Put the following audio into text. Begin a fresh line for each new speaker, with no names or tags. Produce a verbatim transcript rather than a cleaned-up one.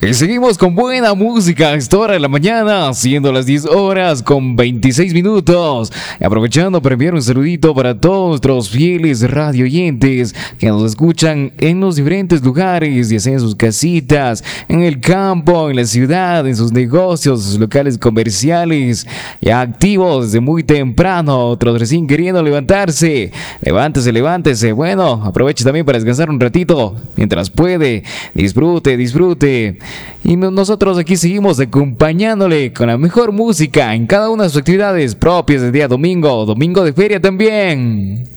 Y seguimos con buena música a esta hora de la mañana, siendo las diez horas con veintiséis minutos. Y aprovechando para enviar un saludito para todos nuestros fieles radio oyentes que nos escuchan en los diferentes lugares, ya sea en sus casitas, en el campo, en la ciudad, en sus negocios, sus locales comerciales, ya activos desde muy temprano, otros recién queriendo levantarse. Levántese, levántese. Bueno, aproveche también para descansar un ratito mientras puede. Disfrute, disfrute. Y nosotros aquí seguimos acompañándole con la mejor música en cada una de sus actividades propias del día domingo, domingo de feria también.